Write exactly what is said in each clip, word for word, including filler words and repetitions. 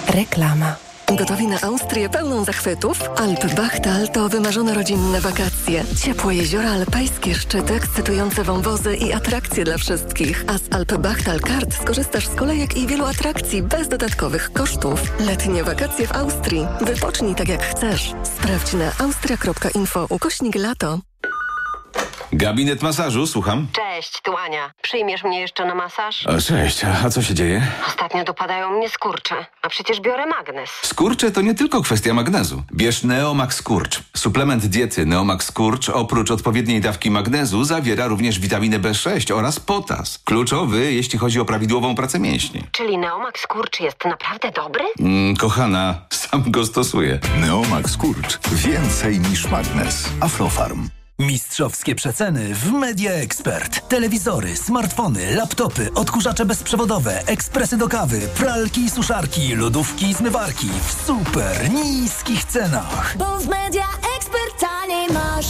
Reklama. Gotowi na Austrię pełną zachwytów? Alpbachtal to wymarzone rodzinne wakacje. Ciepłe jeziora alpejskie, szczyty, ekscytujące wąwozy i atrakcje dla wszystkich. A z Alpbachtal Card skorzystasz z kolejek i wielu atrakcji bez dodatkowych kosztów. Letnie wakacje w Austrii. Wypocznij tak jak chcesz. Sprawdź na austria kropka info ukośnik lato. Gabinet masażu, słucham. Cześć, tu Ania. Przyjmiesz mnie jeszcze na masaż? O, cześć, a co się dzieje? Ostatnio dopadają mnie skurcze, a przecież biorę magnes. Skurcze to nie tylko kwestia magnezu. Bierz Neomax Skurcz. Suplement diety Neomax Skurcz oprócz odpowiedniej dawki magnezu zawiera również witaminę B sześć oraz potas. Kluczowy, jeśli chodzi o prawidłową pracę mięśni. Czyli Neomax Skurcz jest naprawdę dobry? Mm, kochana, sam go stosuję. Neomax Skurcz. Więcej niż magnes. Aflofarm. Mistrzowskie przeceny w Media Expert. Telewizory, smartfony, laptopy, odkurzacze bezprzewodowe, ekspresy do kawy, pralki i suszarki, lodówki i zmywarki w super niskich cenach. Bo w Media Expert taniej masz.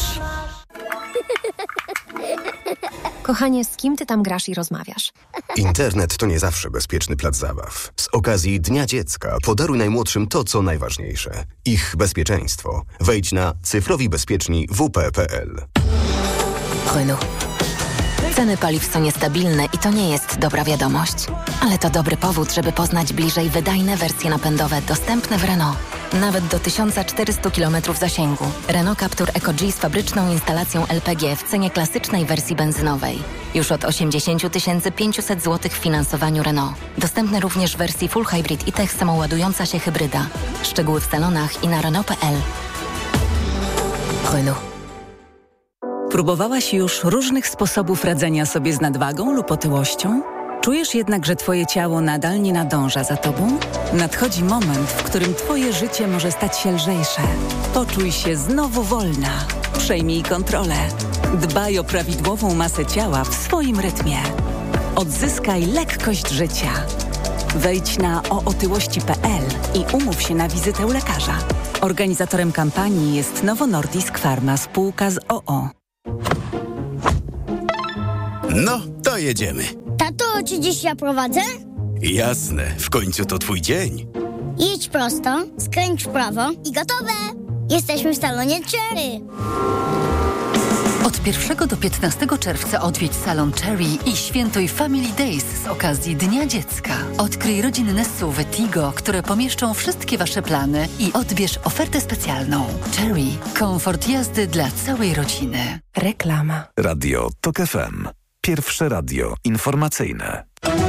Kochanie, z kim ty tam grasz i rozmawiasz? Internet to nie zawsze bezpieczny plac zabaw. Z okazji Dnia Dziecka podaruj najmłodszym to, co najważniejsze. Ich bezpieczeństwo. Wejdź na cyfrowi bezpieczni w p kropka p l. Renault. Ceny paliw są niestabilne i to nie jest dobra wiadomość. Ale to dobry powód, żeby poznać bliżej wydajne wersje napędowe dostępne w Renault. Nawet do tysiąc czterysta kilometrów zasięgu. Renault Captur Eco-G z fabryczną instalacją L P G w cenie klasycznej wersji benzynowej. Już od osiemdziesiąt tysięcy pięćset złotych w finansowaniu Renault. Dostępny również w wersji Full Hybrid i tech samoładująca się hybryda. Szczegóły w salonach i na Renault kropka p l. Renault. Próbowałaś już różnych sposobów radzenia sobie z nadwagą lub otyłością? Czujesz jednak, że twoje ciało nadal nie nadąża za tobą? Nadchodzi moment, w którym twoje życie może stać się lżejsze. Poczuj się znowu wolna. Przejmij kontrolę. Dbaj o prawidłową masę ciała w swoim rytmie. Odzyskaj lekkość życia. Wejdź na o otyłości kropka p l i umów się na wizytę u lekarza. Organizatorem kampanii jest Novo Nordisk Pharma, spółka z o o. No, to jedziemy. Tato, czy dziś ja prowadzę? Jasne, w końcu to twój dzień. Jedź prosto, skręć w prawo i gotowe! Jesteśmy w salonie Cherry. Od pierwszego do piętnastego czerwca odwiedź salon Cherry i świętuj Family Days z okazji Dnia Dziecka. Odkryj rodzinne S U V Tigo, które pomieszczą wszystkie wasze plany i odbierz ofertę specjalną. Cherry. Komfort jazdy dla całej rodziny. Reklama. Radio Tok F M. Pierwsze radio informacyjne.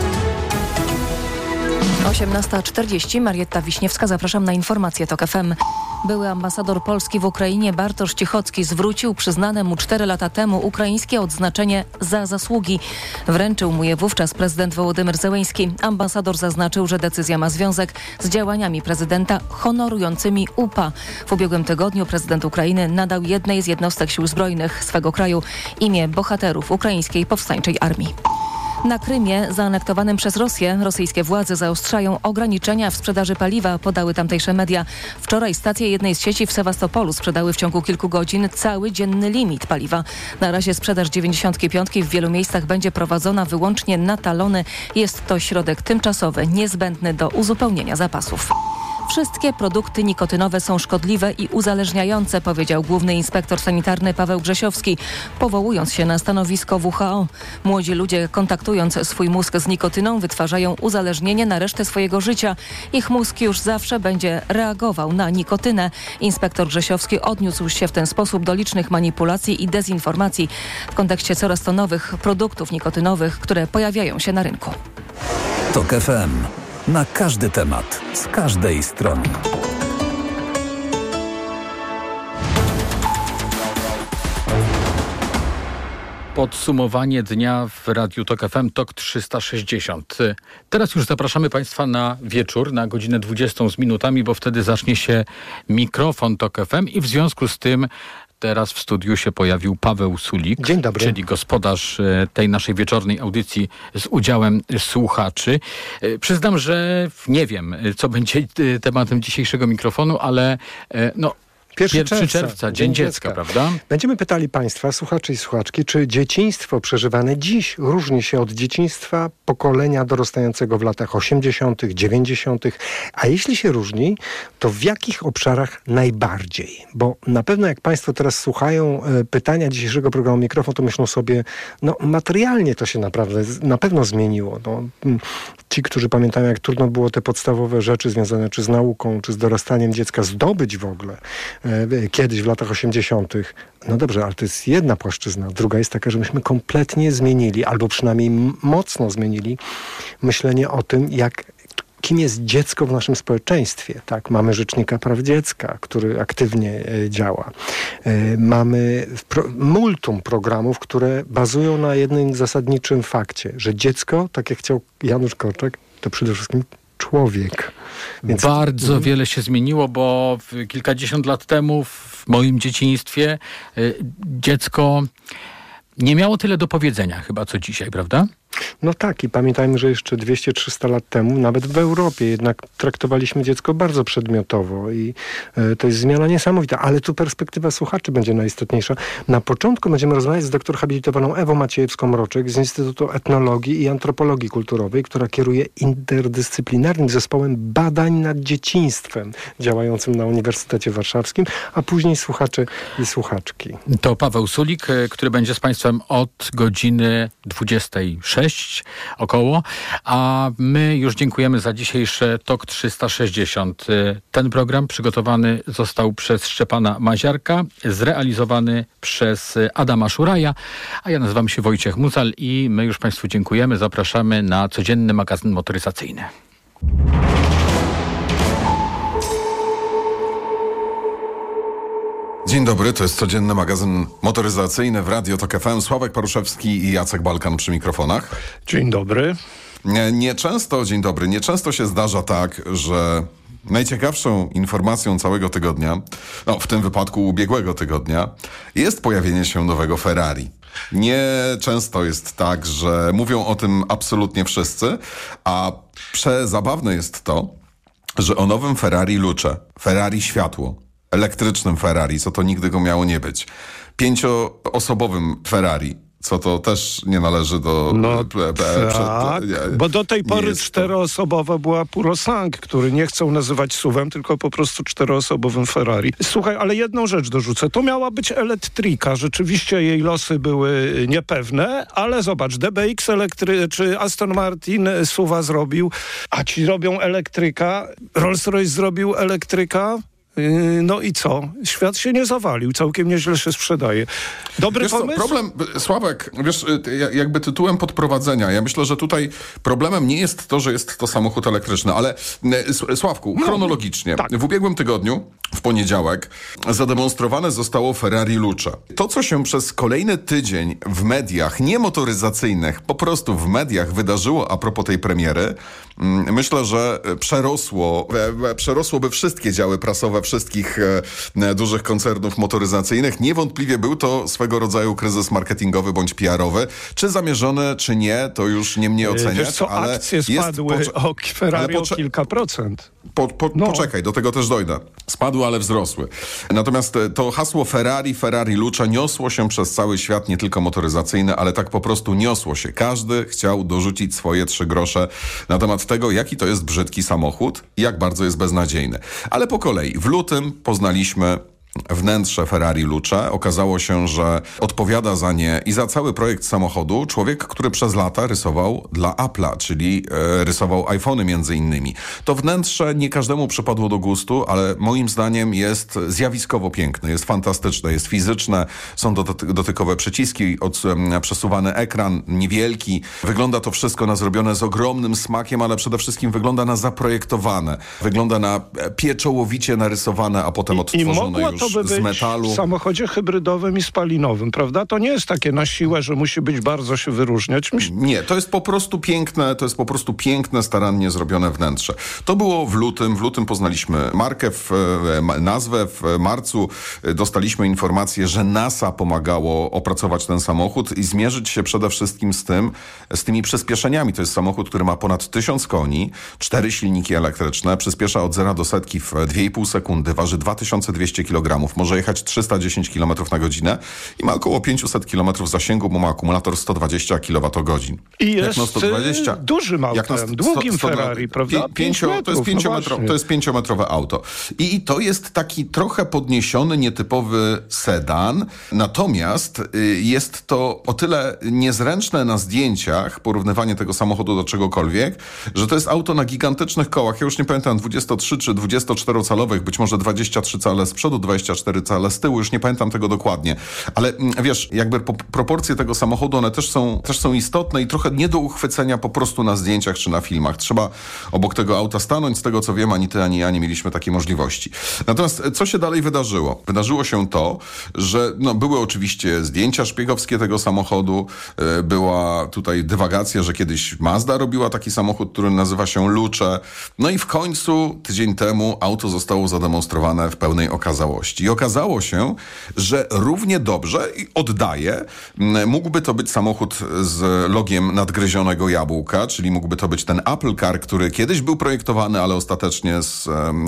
osiemnasta czterdzieści, Marietta Wiśniewska, zapraszam na informacje Tok F M. Były ambasador Polski w Ukrainie Bartosz Cichocki zwrócił przyznane mu cztery lata temu ukraińskie odznaczenie za zasługi. Wręczył mu je wówczas prezydent Wołodymyr Zełenski. Ambasador zaznaczył, że decyzja ma związek z działaniami prezydenta honorującymi U P A. W ubiegłym tygodniu prezydent Ukrainy nadał jednej z jednostek sił zbrojnych swego kraju imię bohaterów ukraińskiej powstańczej armii. Na Krymie, zaanektowanym przez Rosję, rosyjskie władze zaostrzają ograniczenia w sprzedaży paliwa, podały tamtejsze media. Wczoraj stacje jednej z sieci w Sewastopolu sprzedały w ciągu kilku godzin cały dzienny limit paliwa. Na razie sprzedaż dziewięćdziesiątki piątki w wielu miejscach będzie prowadzona wyłącznie na talony. Jest to środek tymczasowy, niezbędny do uzupełnienia zapasów. Wszystkie produkty nikotynowe są szkodliwe i uzależniające, powiedział główny inspektor sanitarny Paweł Grzesiowski, powołując się na stanowisko W H O. Młodzi ludzie, kontaktując swój mózg z nikotyną, wytwarzają uzależnienie na resztę swojego życia. Ich mózg już zawsze będzie reagował na nikotynę. Inspektor Grzesiowski odniósł się w ten sposób do licznych manipulacji i dezinformacji w kontekście coraz to nowych produktów nikotynowych, które pojawiają się na rynku. Tok F M. Na każdy temat, z każdej strony. Podsumowanie dnia w Radiu Tok F M, Tok trzysta sześćdziesiąt. Teraz już zapraszamy Państwa na wieczór, na godzinę dwudziestą z minutami, bo wtedy zacznie się mikrofon Tok F M i w związku z tym teraz w studiu się pojawił Paweł Sulik, Dzień dobry. Czyli gospodarz tej naszej wieczornej audycji z udziałem słuchaczy. Przyznam, że nie wiem, co będzie tematem dzisiejszego mikrofonu, ale no pierwszego pierwszego czerwca, czerwca, Dzień Dziecka, dziecka, prawda? Będziemy pytali Państwa, słuchaczy i słuchaczki, czy dzieciństwo przeżywane dziś różni się od dzieciństwa pokolenia dorastającego w latach osiemdziesiątych, dziewięćdziesiątych, a jeśli się różni, to w jakich obszarach najbardziej? Bo na pewno jak Państwo teraz słuchają e, pytania dzisiejszego programu Mikrofon, to myślą sobie, no materialnie to się naprawdę na pewno zmieniło. No, ci, którzy pamiętają, jak trudno było te podstawowe rzeczy związane czy z nauką, czy z dorastaniem dziecka zdobyć w ogóle e, kiedyś w latach osiemdziesiątych. No dobrze, ale to jest jedna płaszczyzna. Druga jest taka, że myśmy kompletnie zmienili, albo przynajmniej m- mocno zmienili myślenie o tym, jak kim jest dziecko w naszym społeczeństwie. Tak? Mamy Rzecznika Praw Dziecka, który aktywnie e, działa. E, mamy pro, multum programów, które bazują na jednym zasadniczym fakcie, że dziecko, tak jak chciał Janusz Korczak, to przede wszystkim człowiek. Więc... Bardzo mm. wiele się zmieniło, bo kilkadziesiąt lat temu w moim dzieciństwie y, dziecko nie miało tyle do powiedzenia chyba co dzisiaj, prawda? No tak, i pamiętajmy, że jeszcze dwieście trzysta lat temu, nawet w Europie, jednak traktowaliśmy dziecko bardzo przedmiotowo i e, to jest zmiana niesamowita, ale tu perspektywa słuchaczy będzie najistotniejsza. Na początku będziemy rozmawiać z doktor habilitowaną Ewą Maciejewską-Mroczek z Instytutu Etnologii i Antropologii Kulturowej, która kieruje interdyscyplinarnym zespołem badań nad dzieciństwem działającym na Uniwersytecie Warszawskim, a później słuchacze i słuchaczki. To Paweł Sulik, który będzie z Państwem od godziny dwudziestej szóstej około, a my już dziękujemy za dzisiejsze Tok trzysta sześćdziesiąt. Ten program przygotowany został przez Szczepana Maziarka, zrealizowany przez Adama Szuraja, a ja nazywam się Wojciech Mucal i my już Państwu dziękujemy. Zapraszamy na codzienny magazyn motoryzacyjny. Dzień dobry, to jest codzienny magazyn motoryzacyjny w Radio Tok F M. Sławek Paruszewski i Jacek Balkan przy mikrofonach. Dzień dobry. Nie, nieczęsto, dzień dobry, nieczęsto się zdarza tak, że najciekawszą informacją całego tygodnia, no w tym wypadku ubiegłego tygodnia, jest pojawienie się nowego Ferrari. Nie często jest tak, że mówią o tym absolutnie wszyscy, a przezabawne jest to, że o nowym Ferrari Luce, Ferrari Światło, elektrycznym Ferrari, co to nigdy go miało nie być, pięcioosobowym Ferrari, co to też nie należy do... No e, e, tak, przed, nie, bo do tej pory czteroosobowa to... była Purosangue, który nie chcą nazywać suwem, tylko po prostu czteroosobowym Ferrari. Słuchaj, ale jedną rzecz dorzucę. To miała być elektryka. Rzeczywiście jej losy były niepewne, ale zobacz, D B X elektry... czy Aston Martin suwa zrobił, a ci robią elektryka. Rolls-Royce zrobił elektryka. No i co? Świat się nie zawalił. Całkiem nieźle się sprzedaje. Dobry wiesz pomysł? Co, problem, Sławek, wiesz, jakby tytułem podprowadzenia. Ja myślę, że tutaj problemem nie jest to, że jest to samochód elektryczny, ale Sławku, no, chronologicznie. Tak. W ubiegłym tygodniu, w poniedziałek, zademonstrowane zostało Ferrari Luce. To, co się przez kolejny tydzień w mediach niemotoryzacyjnych, po prostu w mediach wydarzyło a propos tej premiery, myślę, że przerosło, przerosłoby wszystkie działy prasowe wszystkich e, dużych koncernów motoryzacyjnych. Niewątpliwie był to swego rodzaju kryzys marketingowy bądź P R-owy. Czy zamierzony, czy nie, to już nie mnie oceniać. Wiesz co, ale akcje spadły pocze- o Ferrari pocze- o kilka procent. Po, po, no. Poczekaj, do tego też dojdę. Spadły, ale wzrosły. Natomiast to hasło Ferrari, Ferrari Luce niosło się przez cały świat, nie tylko motoryzacyjny, ale tak po prostu niosło się. Każdy chciał dorzucić swoje trzy grosze na temat tego, jaki to jest brzydki samochód i jak bardzo jest beznadziejny. Ale po kolei. W lutym poznaliśmy wnętrze Ferrari Luce. Okazało się, że odpowiada za nie i za cały projekt samochodu człowiek, który przez lata rysował dla Apple'a, czyli e, rysował iPhony między innymi. To wnętrze nie każdemu przypadło do gustu, ale moim zdaniem jest zjawiskowo piękne, jest fantastyczne, jest fizyczne, są doty- dotykowe przyciski, od, e, przesuwany ekran, niewielki. Wygląda to wszystko na zrobione z ogromnym smakiem, ale przede wszystkim wygląda na zaprojektowane. Wygląda na pieczołowicie narysowane, a potem odtworzone już to by z być metalu. W samochodzie hybrydowym i spalinowym, prawda? To nie jest takie na siłę, że musi być bardzo się wyróżniać. Myśl... Nie, to jest po prostu piękne, to jest po prostu piękne, starannie zrobione wnętrze. To było w lutym, w lutym poznaliśmy markę, w, nazwę, w marcu dostaliśmy informację, że NASA pomagało opracować ten samochód i zmierzyć się przede wszystkim z tym, z tymi przyspieszeniami. To jest samochód, który ma ponad tysiąc koni, cztery silniki elektryczne, przyspiesza od zera do setki w dwie i pół sekundy, waży dwa tysiące dwieście kilogramów, kilogramów. Może jechać trzysta dziesięć kilometrów na godzinę i ma około pięćset kilometrów zasięgu, bo ma akumulator sto dwadzieścia kilowatogodzin. I jest no sto dwadzieścia, dużym autem, jak na sto, długim sto, Ferrari, prawda? Pię, pięcio, metrów, to, jest pięciometro, no to jest pięciometrowe auto. I, I to jest taki trochę podniesiony, nietypowy sedan. Natomiast y, jest to o tyle niezręczne na zdjęciach, porównywanie tego samochodu do czegokolwiek, że to jest auto na gigantycznych kołach. Ja już nie pamiętam, dwadzieścia trzy czy dwudziestoczterocalowych, być może dwadzieścia trzy cale z przodu, dwadzieścia cztery cale z tyłu, już nie pamiętam tego dokładnie. Ale wiesz, jakby po, proporcje tego samochodu, one też są, też są istotne i trochę nie do uchwycenia po prostu na zdjęciach czy na filmach. Trzeba obok tego auta stanąć. Z tego co wiem, ani ty, ani ja nie mieliśmy takiej możliwości. Natomiast co się dalej wydarzyło? Wydarzyło się to, że no, były oczywiście zdjęcia szpiegowskie tego samochodu. Była tutaj dywagacja, że kiedyś Mazda robiła taki samochód, który nazywa się Lucze. No i w końcu tydzień temu auto zostało zademonstrowane w pełnej okazałości. I okazało się, że równie dobrze i oddaje, mógłby to być samochód z logiem nadgryzionego jabłka, czyli mógłby to być ten Apple Car, który kiedyś był projektowany, ale ostatecznie z,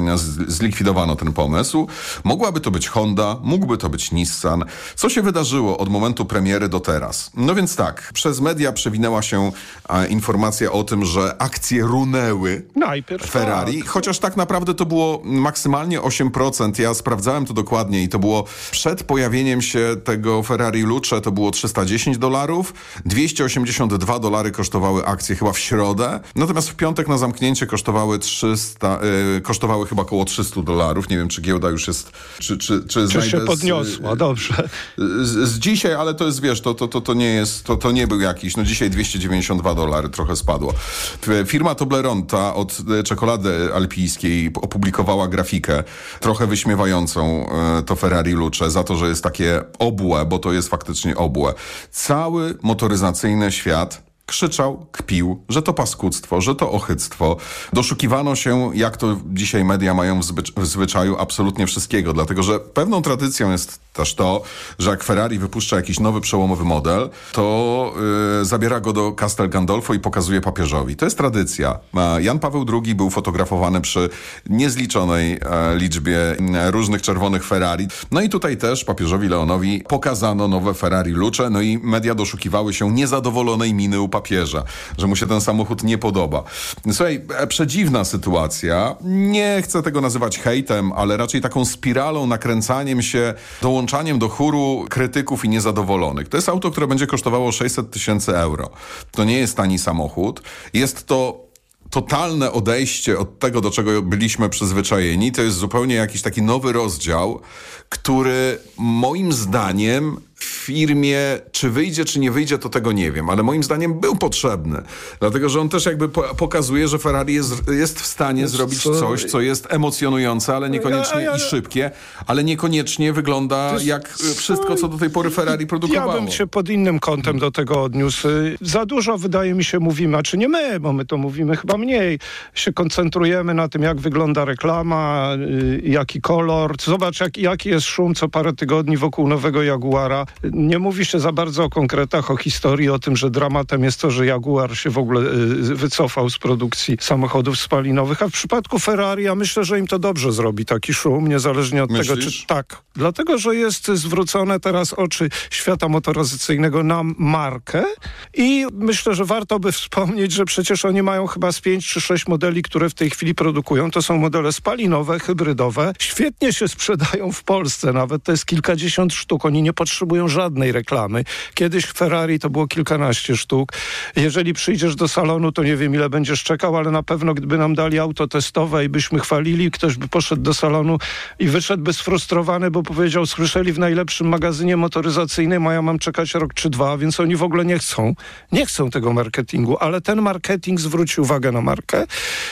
z, zlikwidowano ten pomysł. Mogłaby to być Honda, mógłby to być Nissan. Co się wydarzyło od momentu premiery do teraz? No więc tak, przez media przewinęła się a, informacja o tym, że akcje runęły Najpierw Ferrari, tak. chociaż tak naprawdę to było maksymalnie osiem procent. Ja sprawdzałem to dokładnie i to było przed pojawieniem się tego Ferrari Luce, to było trzysta dziesięć dolarów, dwieście osiemdziesiąt dwa dolary kosztowały akcje chyba w środę, natomiast w piątek na zamknięcie kosztowały trzysta, yy, kosztowały chyba około trzysta dolarów. Nie wiem, czy giełda już jest, czy, czy, czy, czy się podniosła, z, dobrze. Z, z dzisiaj, ale to jest, wiesz, to, to, to, to nie jest, to, to nie był jakiś, no dzisiaj dwieście dziewięćdziesiąt dwa dolary, trochę spadło. Firma Toblerone od czekolady alpijskiej opublikowała grafikę trochę wyśmiewającą to Ferrari Luce za to, że jest takie obłe, bo to jest faktycznie obłe. Cały motoryzacyjny świat krzyczał, kpił, że to paskudztwo, że to ochyctwo. Doszukiwano się, jak to dzisiaj media mają w, zby- w zwyczaju, absolutnie wszystkiego, dlatego że pewną tradycją jest też to, że jak Ferrari wypuszcza jakiś nowy, przełomowy model, to yy, zabiera go do Castel Gandolfo i pokazuje papieżowi. To jest tradycja. Jan Paweł drugi był fotografowany przy niezliczonej e, liczbie e, różnych czerwonych Ferrari. No i tutaj też papieżowi Leonowi pokazano nowe Ferrari Luce, no i media doszukiwały się niezadowolonej miny u papieża, że mu się ten samochód nie podoba. Słuchaj, przedziwna sytuacja. Nie chcę tego nazywać hejtem, ale raczej taką spiralą, nakręcaniem się, dołączaniem do chóru krytyków i niezadowolonych. To jest auto, które będzie kosztowało sześćset tysięcy euro. To nie jest tani samochód. Jest to totalne odejście od tego, do czego byliśmy przyzwyczajeni. To jest zupełnie jakiś taki nowy rozdział, który moim zdaniem w firmie, czy wyjdzie, czy nie wyjdzie, to tego nie wiem, ale moim zdaniem był potrzebny. Dlatego, że on też jakby po- pokazuje, że Ferrari jest, jest w stanie Wiesz zrobić co? coś, co jest emocjonujące, ale niekoniecznie ja, ja, ja. i szybkie, ale niekoniecznie wygląda Wiesz jak co? wszystko, co do tej pory Ferrari produkowało. Ja bym się pod innym kątem do tego odniósł. Za dużo, wydaje mi się, mówimy, a czy nie my, bo my to mówimy chyba mniej, się koncentrujemy na tym, jak wygląda reklama, jaki kolor. Zobacz, jak, jaki jest szum co parę tygodni wokół nowego Jaguara. Nie mówi się za bardzo o konkretach, o historii, o tym, że dramatem jest to, że Jaguar się w ogóle y, wycofał z produkcji samochodów spalinowych, a w przypadku Ferrari ja myślę, że im to dobrze zrobi taki szum, niezależnie od Myślisz? tego, czy tak. Dlatego, że jest zwrócone teraz oczy świata motoryzacyjnego na markę i myślę, że warto by wspomnieć, że przecież oni mają chyba z pięć czy sześć modeli, które w tej chwili produkują. To są modele spalinowe, hybrydowe. Świetnie się sprzedają w Polsce nawet. To jest kilkadziesiąt sztuk. Oni nie potrzebują żadnej reklamy. Kiedyś w Ferrari to było kilkanaście sztuk. Jeżeli przyjdziesz do salonu, to nie wiem, ile będziesz czekał, ale na pewno gdyby nam dali auto testowe i byśmy chwalili, ktoś by poszedł do salonu i wyszedłby sfrustrowany, bo powiedział, słyszeli w najlepszym magazynie motoryzacyjnym, a ja mam czekać rok czy dwa, więc oni w ogóle nie chcą. Nie chcą tego marketingu, ale ten marketing zwróci uwagę na markę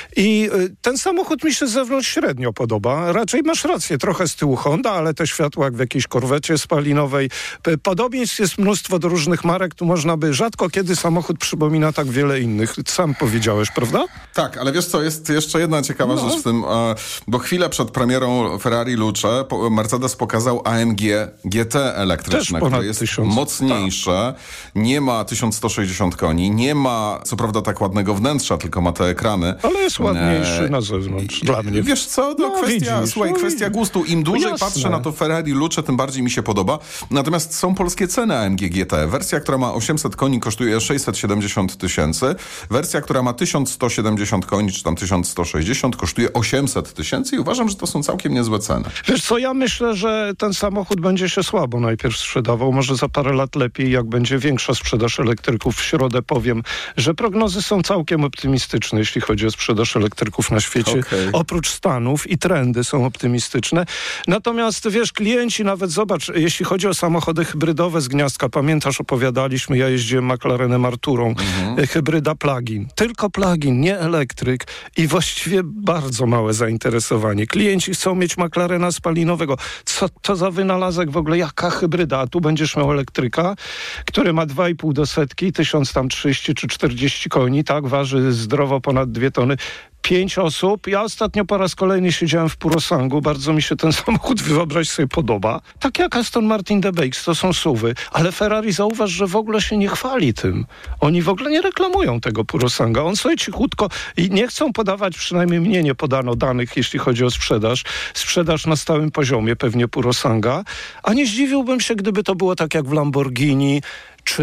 i y, ten samochód mi się z zewnątrz średnio podoba. Raczej masz rację, trochę z tyłu Honda, ale te światła jak w jakiejś korwecie spalinowej, Podobieństw jest mnóstwo do różnych marek, tu można by, rzadko kiedy samochód przypomina tak wiele innych. Sam powiedziałeś, prawda? Tak, ale wiesz co, jest jeszcze jedna ciekawa no. rzecz w tym, bo chwilę przed premierą Ferrari Luce Mercedes pokazał A M G G T elektryczne, które jest tysiąc. mocniejsze, tak. Nie ma tysiąc sto sześćdziesiąt koni, nie ma co prawda tak ładnego wnętrza, tylko ma te ekrany. Ale jest ładniejszy e... na zewnątrz, dla mnie. Wiesz co, no, no kwestia, widzisz, słuchaj, no, kwestia gustu. Im dłużej jasne. patrzę na to Ferrari Luce, tym bardziej mi się podoba. Natomiast są polskie ceny A M G G T. Wersja, która ma osiemset koni, kosztuje sześćset siedemdziesiąt tysięcy. Wersja, która ma tysiąc sto siedemdziesiąt koni, czy tam tysiąc sto sześćdziesiąt, kosztuje osiemset tysięcy i uważam, że to są całkiem niezłe ceny. Wiesz co, ja myślę, że ten samochód będzie się słabo najpierw sprzedawał. Może za parę lat lepiej, jak będzie większa sprzedaż elektryków. W środę powiem, że prognozy są całkiem optymistyczne, jeśli chodzi o sprzedaż elektryków na świecie. Okay. Oprócz Stanów i trendy są optymistyczne. Natomiast wiesz, klienci nawet, zobacz, jeśli chodzi o samochody hybrydowe z gniazdka, pamiętasz, opowiadaliśmy, ja jeździłem McLarenem Arturą, mhm. hybryda plug-in. Tylko plug-in, nie elektryk i właściwie bardzo małe zainteresowanie. Klienci chcą mieć McLarena spalinowego. Co to za wynalazek w ogóle? Jaka hybryda? A tu będziesz miał elektryka, który ma dwa i pół do setki, tysiąc tam trzydzieści czy czterdzieści koni, tak? Waży zdrowo ponad dwie tony. Pięć osób. Ja ostatnio po raz kolejny siedziałem w Purosangu. Bardzo mi się ten samochód, wyobraź sobie, podoba. Tak jak Aston Martin D B X, to są suwy. Ale Ferrari, zauważ, że w ogóle się nie chwali tym. Oni w ogóle nie reklamują tego Purosanga. On sobie cichutko i nie chcą podawać, przynajmniej mnie nie podano danych, jeśli chodzi o sprzedaż. Sprzedaż na stałym poziomie pewnie Purosanga. A nie zdziwiłbym się, gdyby to było tak jak w Lamborghini, czy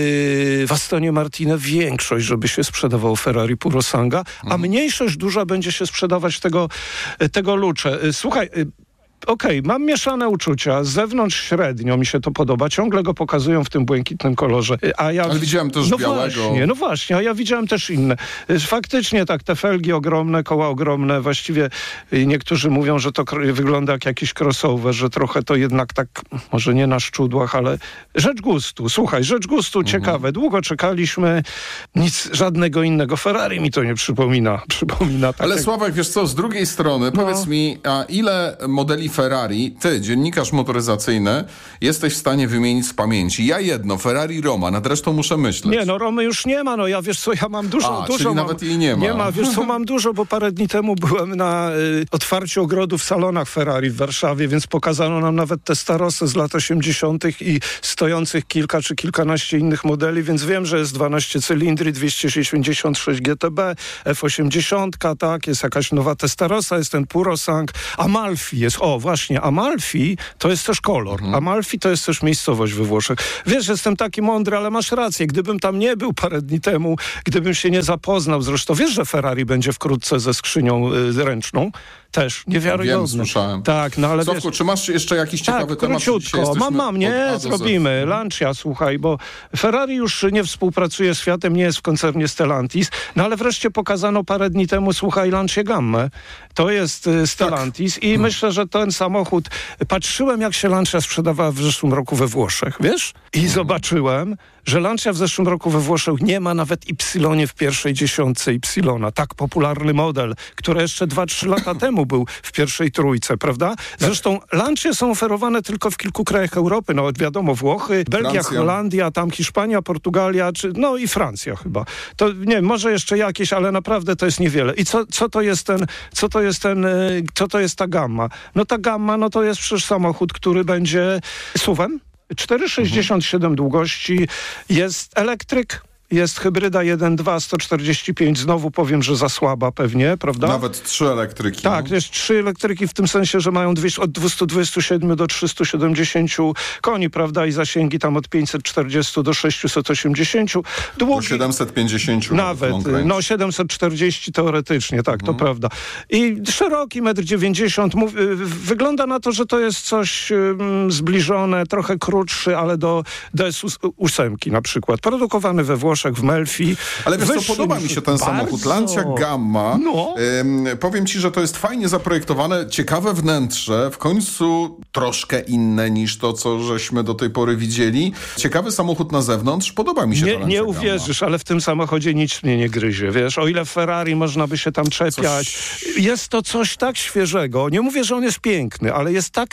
w Astonie Martinie większość, żeby się sprzedawał Ferrari Purosanga, a mhm. mniejszość duża będzie się sprzedawać tego, tego Luce. Słuchaj, okej, okay, mam mieszane uczucia. Z zewnątrz średnio mi się to podoba. Ciągle go pokazują w tym błękitnym kolorze. A ja... Ale widziałem też no białego. Właśnie, no właśnie, a ja widziałem też inne. Faktycznie tak, te felgi ogromne, koła ogromne. Właściwie niektórzy mówią, że to wygląda jak jakiś crossover, że trochę to jednak tak, może nie na szczudłach, ale rzecz gustu. Słuchaj, rzecz gustu, mhm. ciekawe. Długo czekaliśmy. Nic, żadnego innego Ferrari mi to nie przypomina. przypomina tak ale jak... Sławek, wiesz co, z drugiej strony, no. powiedz mi, a ile modeli Ferrari, ty, dziennikarz motoryzacyjny, jesteś w stanie wymienić z pamięci? Ja jedno, Ferrari Roma, nad resztą muszę myśleć. Nie, no Romy już nie ma, no ja wiesz co, ja mam dużo, A, dużo czyli mam, nawet jej nie ma. Nie ma, wiesz co, mam dużo, bo parę dni temu byłem na y, otwarciu ogrodu w salonach Ferrari w Warszawie, więc pokazano nam nawet te starosy z lat osiemdziesiątych i stojących kilka czy kilkanaście innych modeli, więc wiem, że jest dwanaście cylindry, dwieście sześćdziesiąt sześć G T B, F osiemdziesiąt, tak, jest jakaś nowa Testarossa, jest ten Purosang, Amalfi jest, o właśnie, Amalfi to jest też kolor. Mhm. Amalfi to jest też miejscowość we Włoszech. Wiesz, jestem taki mądry, ale masz rację. Gdybym tam nie był parę dni temu, gdybym się nie zapoznał, zresztą wiesz, że Ferrari będzie wkrótce ze skrzynią y, ręczną? Też niewiarygodne. Wiem, słyszałem. Tak, no ale Sławku, wiesz, czy masz jeszcze jakiś ciekawy tak, temat? Króciutko. Mam, mam, nie, zrobimy. Lancia, słuchaj, bo Ferrari już nie współpracuje z Fiatem, nie jest w koncernie Stellantis, no ale wreszcie pokazano parę dni temu, słuchaj, Lancia Gammę. To jest y, Stellantis tak. i hmm. myślę, że ten samochód, patrzyłem jak się Lancia sprzedawała w zeszłym roku we Włoszech, wiesz? I hmm. zobaczyłem, że Lancia w zeszłym roku we Włoszech nie ma nawet Y w pierwszej dziesiątce Y. Tak popularny model, który jeszcze dwa trzy lata temu był w pierwszej trójce, prawda? Zresztą Lancia są oferowane tylko w kilku krajach Europy. No wiadomo, Włochy, Belgia, Francja. Holandia, tam Hiszpania, Portugalia, czy, no i Francja chyba. To nie, może jeszcze jakieś, ale naprawdę to jest niewiele. I co, co to jest ten, co to jest ten, co to jest ta gamma? No ta gamma, no to jest przecież samochód, który będzie suwem. cztery sześćdziesiąt siedem mhm. długości, jest elektryk, jest hybryda jeden dwa, sto czterdzieści pięć, znowu powiem, że za słaba pewnie, prawda? Nawet trzy elektryki. Tak, no. jest trzy elektryki w tym sensie, że mają dwieście, od dwieście dwadzieścia siedem do trzysta siedemdziesiąt koni, prawda? I zasięgi tam od pięćset czterdzieści do sześćset osiemdziesiąt. Długi, do siedemset pięćdziesiąt. Nawet, no siedemset czterdzieści teoretycznie, tak, mhm. to prawda. I szeroki, metr dziewięćdziesiąt. Wygląda na to, że to jest coś um, zbliżone, trochę krótszy, ale do D S osiem na przykład. Produkowany we Włoszech, w Melfi. Ale wiesz co, podoba mi się ten bardzo. samochód. Lancia Gamma. No. Ym, powiem ci, że to jest fajnie zaprojektowane, ciekawe wnętrze, w końcu troszkę inne niż to, co żeśmy do tej pory widzieli. Ciekawy samochód na zewnątrz, podoba mi się nie, ta Lancia Nie uwierzysz, Gamma. Ale w tym samochodzie nic mnie nie gryzie, wiesz. O ile w Ferrari można by się tam czepiać. Coś... Jest to coś tak świeżego. Nie mówię, że on jest piękny, ale jest tak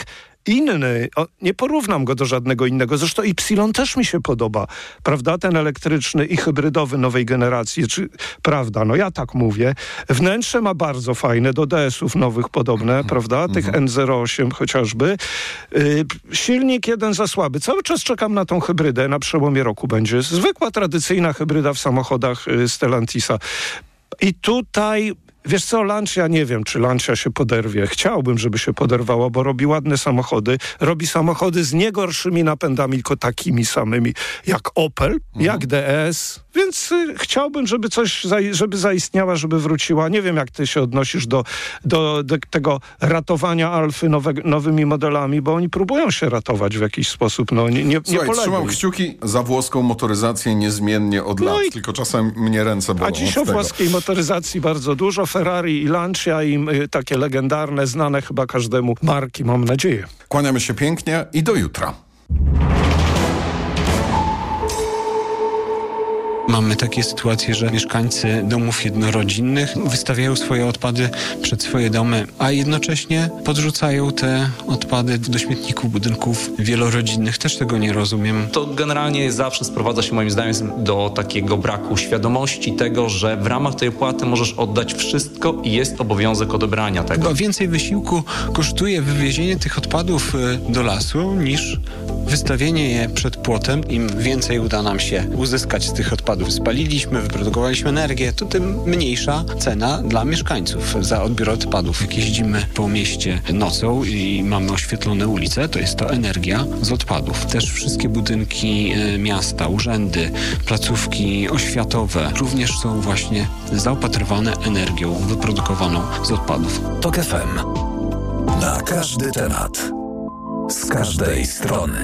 inny, o, nie porównam go do żadnego innego. Zresztą Y też mi się podoba, prawda? Ten elektryczny i hybrydowy nowej generacji, czy, prawda? No ja tak mówię. Wnętrze ma bardzo fajne, do D S ów nowych podobne, mm. prawda? Tych mm. N zero osiem chociażby. Yy, silnik jeden za słaby. Cały czas czekam na tą hybrydę, na przełomie roku będzie. Zwykła, tradycyjna hybryda w samochodach yy, Stellantisa. I tutaj... Wiesz co, Lancia, nie wiem, czy Lancia się poderwie. Chciałbym, żeby się poderwała, bo robi ładne samochody. Robi samochody z niegorszymi napędami, tylko takimi samymi jak Opel, mhm. jak D S. Więc y, chciałbym, żeby coś, za, żeby zaistniała, żeby wróciła. Nie wiem, jak ty się odnosisz do, do, do tego ratowania Alfy nowe, nowymi modelami, bo oni próbują się ratować w jakiś sposób. No, nie, nie, Słuchaj, nie trzymam kciuki za włoską motoryzację niezmiennie od no lat, i... tylko czasem mnie ręce bolą. A dziś o włoskiej motoryzacji bardzo dużo. Ferrari i Lancia i y, takie legendarne, znane chyba każdemu marki, mam nadzieję. Kłaniamy się pięknie i do jutra. Mamy takie sytuacje, że mieszkańcy domów jednorodzinnych wystawiają swoje odpady przed swoje domy, a jednocześnie podrzucają te odpady do śmietników budynków wielorodzinnych. Też tego nie rozumiem. To generalnie zawsze sprowadza się moim zdaniem do takiego braku świadomości tego, że w ramach tej opłaty możesz oddać wszystko i jest obowiązek odebrania tego. Bo więcej wysiłku kosztuje wywiezienie tych odpadów do lasu niż wystawienie je przed płotem. Im więcej uda nam się uzyskać z tych odpadów, spaliliśmy, wyprodukowaliśmy energię, to tym mniejsza cena dla mieszkańców za odbiór odpadów. Jak jeździmy po mieście nocą i mamy oświetlone ulice, to jest to energia z odpadów. Też wszystkie budynki miasta, urzędy, placówki oświatowe również są właśnie zaopatrywane energią wyprodukowaną z odpadów. Tok F M. Na każdy temat. Z każdej strony.